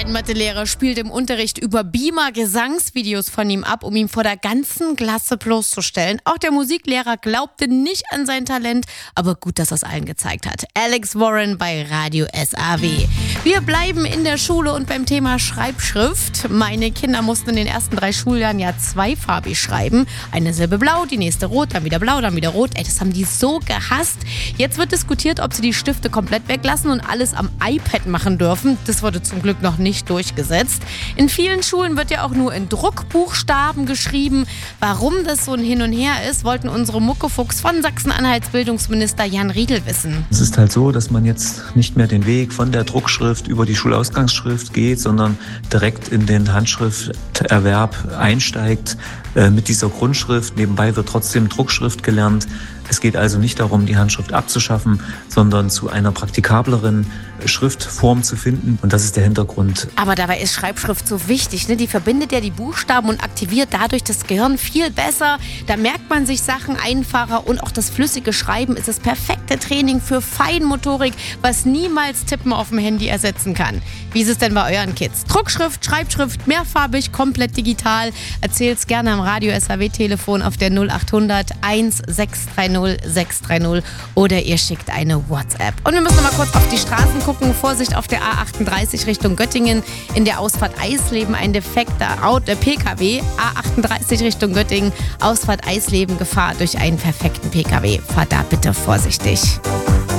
Ein Mathelehrer spielt im Unterricht über Beamer Gesangsvideos von ihm ab, um ihn vor der ganzen Klasse bloßzustellen. Auch der Musiklehrer glaubte nicht an sein Talent, aber gut, dass er es allen gezeigt hat. Alex Warren bei Radio SAW. Wir bleiben in der Schule und beim Thema Schreibschrift. Meine Kinder mussten in den ersten 3 Schuljahren ja zweifarbig schreiben. Eine Silbe blau, die nächste rot, dann wieder blau, dann wieder rot. Das haben die so gehasst. Jetzt wird diskutiert, ob sie die Stifte komplett weglassen und alles am iPad machen dürfen. Das wurde zum Glück noch nicht durchgesetzt. In vielen Schulen wird ja auch nur in Druckbuchstaben geschrieben. Warum das so ein Hin und Her ist, wollten unsere Muckefuchs von Sachsen-Anhalts Bildungsminister Jan Riedel wissen. Es ist halt so, dass man jetzt nicht mehr den Weg von der Druckschrift über die Schulausgangsschrift geht, sondern direkt in den Handschrifterwerb einsteigt mit dieser Grundschrift. Nebenbei wird trotzdem Druckschrift gelernt. Es geht also nicht darum, die Handschrift abzuschaffen, sondern zu einer praktikableren Schriftform zu finden. Und das ist der Hintergrund. Aber dabei ist Schreibschrift so wichtig, ne? Die verbindet ja die Buchstaben und aktiviert dadurch das Gehirn viel besser. Da merkt man sich Sachen einfacher und auch das flüssige Schreiben ist das perfekte Training für Feinmotorik, was niemals Tippen auf dem Handy ersetzen kann. Wie ist es denn bei euren Kids? Druckschrift, Schreibschrift, mehrfarbig, komplett digital? Erzähl's gerne am Radio SAW-Telefon auf der 0800 1630 630 oder ihr schickt eine WhatsApp. Und wir müssen noch mal kurz auf die Straßen gucken. Vorsicht auf der A38 Richtung Göttingen. In der Ausfahrt Eisleben ein defekter PKW. A38 Richtung Göttingen. Ausfahrt Eisleben, Gefahr durch einen perfekten PKW. Fahrt da bitte vorsichtig.